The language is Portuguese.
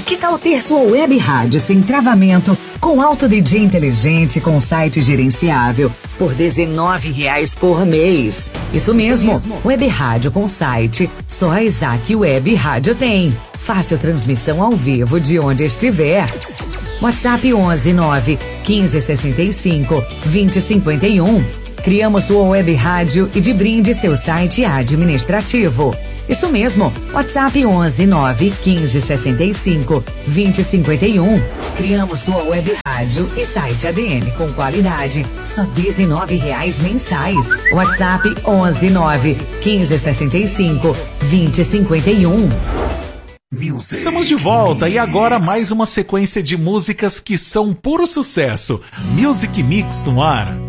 Que tal ter sua web rádio sem travamento, com Auto DJ inteligente, com site gerenciável, por R$19 por mês? Isso mesmo, web rádio com site, só a Isaac Web Rádio tem. Fácil transmissão ao vivo de onde estiver. WhatsApp 11 9 15 65 20 51. Criamos sua web rádio e de brinde seu site administrativo. Isso mesmo, WhatsApp 11 9 15 65 20 51. Criamos sua web rádio e site ADM com qualidade, só R$19 mensais. WhatsApp 11 9 15 65 20 51. Estamos de volta e agora mais uma sequência de músicas que são puro sucesso. Music Mix no ar.